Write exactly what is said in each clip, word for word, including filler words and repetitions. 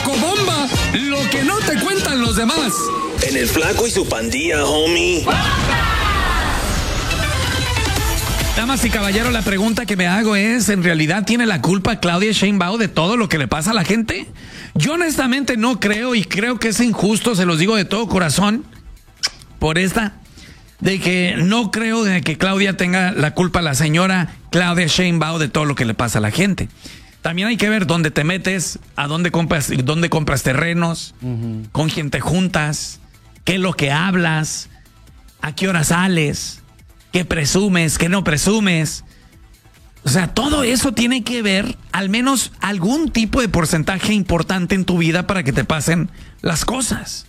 Chocobomba, lo que no te cuentan los demás. En el Flaco y su pandilla, homie. Damas y caballeros, la pregunta que me hago es, ¿en realidad tiene la culpa Claudia Sheinbaum de todo lo que le pasa a la gente? Yo honestamente no creo, y creo que es injusto, se los digo de todo corazón, por esta, de que no creo de que Claudia tenga la culpa, la señora Claudia Sheinbaum, de todo lo que le pasa a la gente. También hay que ver dónde te metes, a dónde compras, dónde compras terrenos, uh-huh. con quién te juntas, qué es lo que hablas, a qué hora sales, qué presumes, qué no presumes. O sea, todo eso tiene que ver al menos algún tipo de porcentaje importante en tu vida para que te pasen las cosas.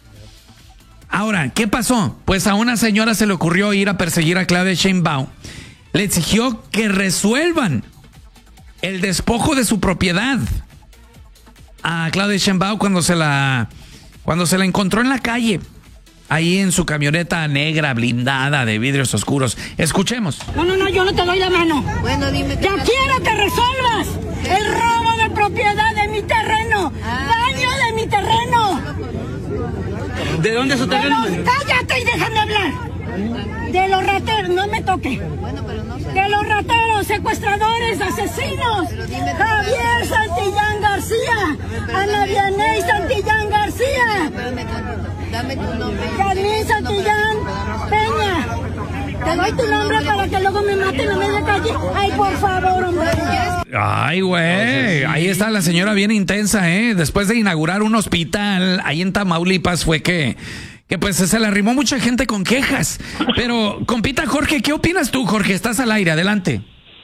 Ahora, ¿qué pasó? Pues a una señora se le ocurrió ir a perseguir a Claudia Sheinbaum. Le exigió que resuelvan el despojo de su propiedad a Claudia Sheinbaum cuando se la cuando se la encontró en la calle, ahí en su camioneta negra blindada de vidrios oscuros. Escuchemos. No, no, no, yo no te doy la mano. Bueno, dime. Ya quiero que resuelvas el robo de propiedad de mi terreno, daño de mi terreno. ¿De dónde es su terreno? De los, cállate y déjame hablar. De los rateros, no me toque. Bueno, pero no sé. De los rateros, secuestradores, asesinos. Javier Santillán García, Ana Vianey Santillán García. Dame tu nombre. Carmen Santillán Peña. Te doy tu nombre para que luego me maten a media calle. Ay, por favor, hombre. Ay, güey. Ahí está la señora bien intensa, ¿eh? Después de inaugurar un hospital ahí en Tamaulipas fue que... que pues se le arrimó mucha gente con quejas. Pero, compita Jorge, ¿qué opinas tú, Jorge? Estás al aire, adelante.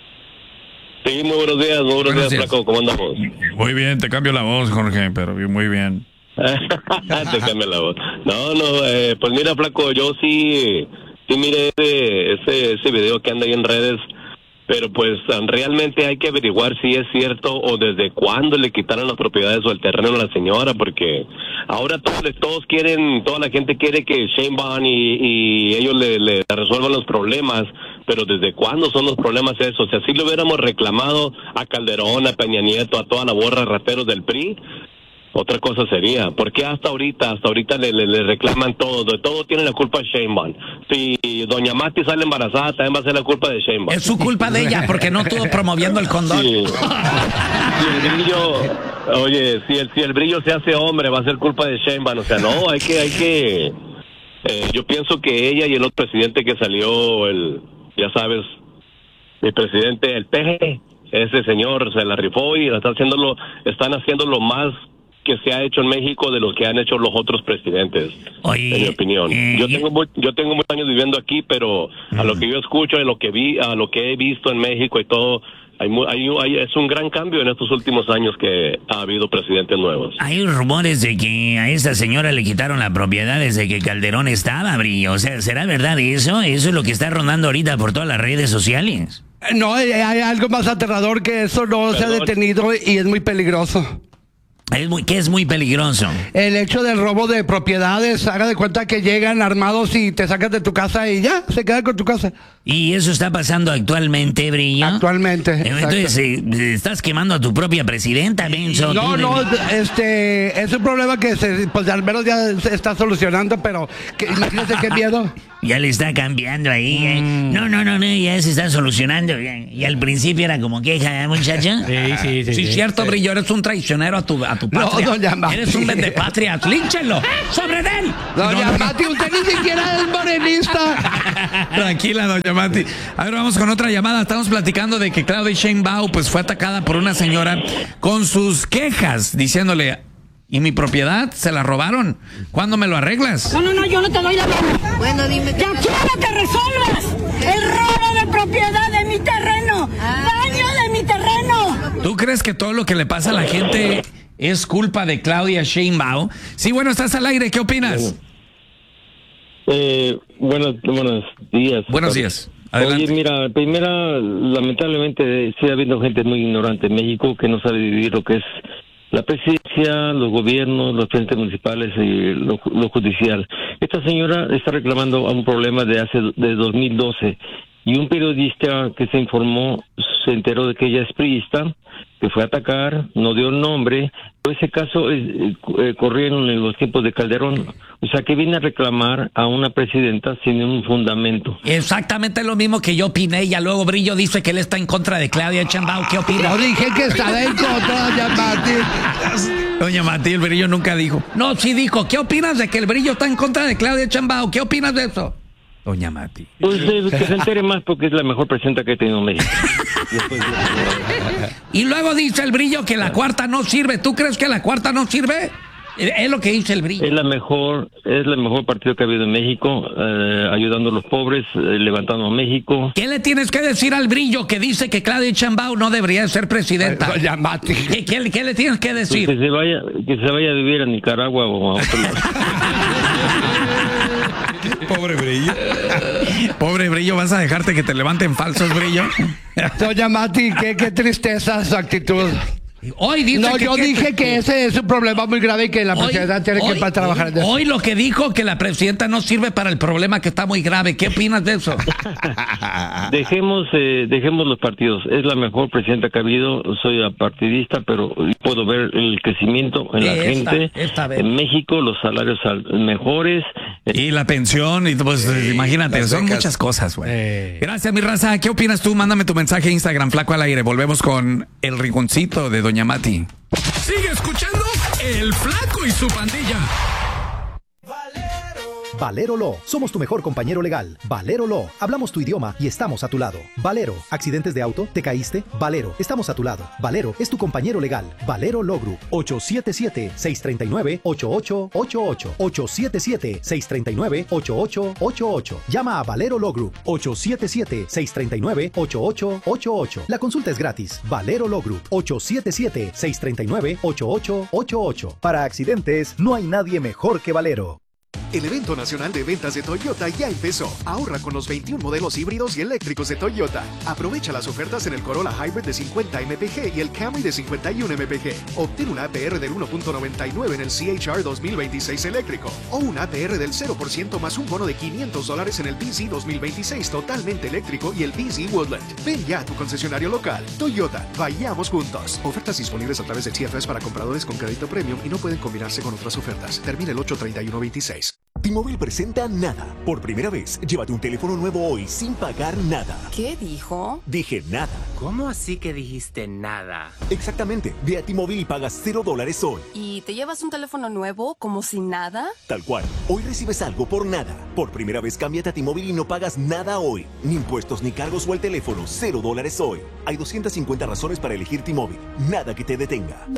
Sí, muy buenos días, muy buenos, buenos días, días, Flaco, ¿cómo andamos? Muy bien, te cambio la voz, Jorge, pero muy bien. Te cambio la voz. No, no, eh, pues mira, Flaco, yo sí, sí miré ese, ese, ese video que anda ahí en redes, pero pues realmente hay que averiguar si es cierto o desde cuándo le quitaron las propiedades o el terreno a la señora, porque ahora todos, todos quieren, toda la gente quiere que Sheinbaum y, y ellos le, le resuelvan los problemas, pero desde cuándo son los problemas esos. O sea, si le hubiéramos reclamado a Calderón, a Peña Nieto, a toda la borra de rateros del P R I, otra cosa sería. ¿Por qué hasta ahorita, hasta ahorita le, le, le reclaman todo? De todo tiene la culpa Sheinbaum. Si doña Mati sale embarazada, también va a ser la culpa de Sheinbaum. Es su culpa de ella, porque no estuvo promoviendo el condón. Sí. Si el brillo, oye, si el, si el brillo se hace hombre, va a ser culpa de Sheinbaum. O sea, no, hay que, hay que... Eh, yo pienso que ella y el otro presidente que salió, el, ya sabes, mi presidente, el P G, ese señor se la rifó y está haciéndolo, están haciendo lo más que se ha hecho en México de lo que han hecho los otros presidentes. Oye, en mi opinión. Eh, yo tengo muy, yo tengo muchos años viviendo aquí, pero uh-huh. a lo que yo escucho, a lo que vi, a lo que he visto en México y todo, hay, hay, hay es un gran cambio en estos últimos años que ha habido presidentes nuevos. Hay rumores de que a esta señora le quitaron la propiedad desde que Calderón estaba, Brillo. O sea, ¿será verdad eso? Eso es lo que está rondando ahorita por todas las redes sociales. No, hay, hay algo más aterrador que eso, no Perdón. se ha detenido y es muy peligroso. Es muy, que es muy peligroso. El hecho del robo de propiedades, haga de cuenta que llegan armados y te sacan de tu casa y ya, se quedan con tu casa. ¿Y eso está pasando actualmente, Brillo? Actualmente. Entonces, eh, estás quemando a tu propia presidenta, Benzo. No, no, este, es un problema que se, pues al menos ya se está solucionando, pero que, imagínate qué miedo. Ya le está cambiando ahí. Mm. Eh. No, no, no, no, ya se está solucionando. Y al principio era como queja, ¿eh, muchacho? Sí, sí, sí. Sí, sí cierto, sí. Brillo, eres un traicionero a tu, a tu patria. No, doña Mati. Eres un vendepatria, línchenlo. ¡Sobre él! Doña no, Mati, usted ni siquiera es morenista. Tranquila, doña Mati. A ver, vamos con otra llamada. Estamos platicando de que Claudia Sheinbaum pues fue atacada por una señora con sus quejas, diciéndole... ¿Y mi propiedad? ¿Se la robaron? ¿Cuándo me lo arreglas? No, no, no, yo no te doy la mano. Bueno, dime. Ya quiero que resuelvas el robo de propiedad de mi terreno. Daño de mi terreno. ¿Tú crees que todo lo que le pasa a la gente es culpa de Claudia Sheinbaum? Sí, bueno, estás al aire. ¿Qué opinas? Eh, buenos, buenos días. Buenos días. Adelante. Oye, mira, primera, lamentablemente sigue habiendo gente muy ignorante en México que no sabe vivir lo que es la presidencia, los gobiernos, los presidentes municipales y lo, lo judicial. Esta señora está reclamando a un problema de hace de dos mil doce y un periodista que se informó se enteró de que ella es priista, que fue a atacar, no dio el nombre. Ese caso eh, eh, corrieron en los tiempos de Calderón. O sea, que viene a reclamar a una presidenta sin un fundamento. Exactamente lo mismo que yo opiné, y ya luego Brillo dice que él está en contra de Claudia Sheinbaum. ¿Qué opina? Yo dije que estaba en contra, doña Mati. Doña Mati, el Brillo nunca dijo. No, sí dijo. ¿Qué opinas de que el Brillo está en contra de Claudia Sheinbaum? ¿Qué opinas de eso? Doña Mati. Pues eh, que se entere más porque es la mejor presidenta que he tenido en México. Después, y luego dice el Brillo que la cuarta no sirve. ¿Tú crees que la cuarta no sirve? Es lo que dice el Brillo. Es la mejor, es el mejor partido que ha habido en México, eh, ayudando a los pobres, eh, levantando a México. ¿Qué le tienes que decir al Brillo que dice que Claudia Sheinbaum no debería ser presidenta? Doña Mati. ¿Qué, qué, qué le tienes que decir? Pues que se vaya, que se vaya a vivir a Nicaragua o a otro lado. Pobre Brillo. Pobre Brillo, ¿vas a dejarte que te levanten falsos, Brillo? Doña Mati, qué, qué tristeza su actitud. Hoy dice no, que, yo que, dije que, que ese es un problema muy grave y que la hoy, presidenta tiene hoy, que para trabajar en eso. Hoy lo que dijo que la presidenta no sirve para el problema que está muy grave. ¿Qué opinas de eso? Dejemos, eh, dejemos los partidos. Es la mejor presidenta que ha habido. Soy apartidista, pero puedo ver el crecimiento en la esta, gente. Esta vez. En México, los salarios mejores. Y la pensión, y pues eh, imagínate, son becas. muchas cosas, güey. Eh. Gracias, mi raza. ¿Qué opinas tú? Mándame tu mensaje a Instagram, Flaco al Aire. Volvemos con el rinconcito de Doña Mati. Sigue escuchando El Flaco y su pandilla. Valero Law. Somos tu mejor compañero legal. Valero Law. Hablamos tu idioma y estamos a tu lado. Valero. ¿Accidentes de auto? ¿Te caíste? Valero. Estamos a tu lado. Valero es tu compañero legal. Valero Law Group. ocho siete siete, seis tres nueve, ocho ocho ocho ocho. ocho siete siete, seis tres nueve, ocho ocho ocho ocho. Llama a Valero Law Group. ocho siete siete, seis tres nueve, ocho ocho ocho ocho. La consulta es gratis. Valero Law Group. ocho siete siete, seis tres nueve, ocho ocho ocho ocho. Para accidentes, no hay nadie mejor que Valero. El evento nacional de ventas de Toyota ya empezó. Ahorra con los veintiún modelos híbridos y eléctricos de Toyota. Aprovecha las ofertas en el Corolla Hybrid de cincuenta M P G y el Camry de cincuenta y uno M P G. Obtén un A P R del uno punto noventa y nueve en el C H R dos mil veintiséis eléctrico o un A P R del cero por ciento más un bono de quinientos dólares en el B Z dos mil veintiséis totalmente eléctrico y el B Z Woodland. Ven ya a tu concesionario local. Toyota, vayamos juntos. Ofertas disponibles a través de T F S para compradores con crédito premium y no pueden combinarse con otras ofertas. Termina el ocho treinta y uno veintiséis. T-Mobile presenta Nada. Por primera vez, llévate un teléfono nuevo hoy sin pagar nada. ¿Qué dijo? Dije nada. ¿Cómo así que dijiste nada? Exactamente. Ve a T-Mobile y pagas cero dólares hoy. ¿Y te llevas un teléfono nuevo como si nada? Tal cual. Hoy recibes algo por nada. Por primera vez, cámbiate a T-Mobile y no pagas nada hoy. Ni impuestos ni cargos o el teléfono. Cero dólares hoy. Hay doscientas cincuenta razones para elegir T-Mobile. Nada que te detenga.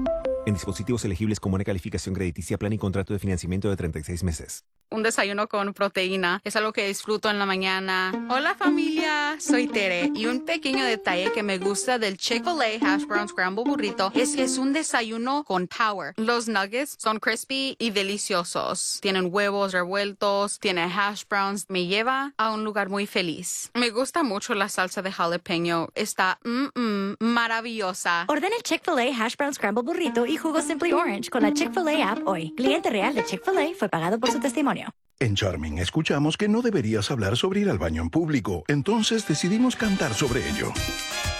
En dispositivos elegibles con buena calificación crediticia, plan y contrato de financiamiento de treinta y seis meses. Un desayuno con proteína es algo que disfruto en la mañana. Hola familia, soy Tere y un pequeño detalle que me gusta del Chick-fil-A Hash Brown Scramble Burrito es que es un desayuno con power. Los nuggets son crispy y deliciosos. Tienen huevos revueltos, tiene hash browns. Me lleva a un lugar muy feliz. Me gusta mucho la salsa de jalapeño. Está mm, mm, maravillosa. Ordena el Chick-fil-A Hash Brown Scramble Burrito y jugo Simply Orange con la Chick-fil-A app hoy. Cliente real de Chick-fil-A fue pagado por su testimonio. En Charming escuchamos que no deberías hablar sobre ir al baño en público, entonces decidimos cantar sobre ello.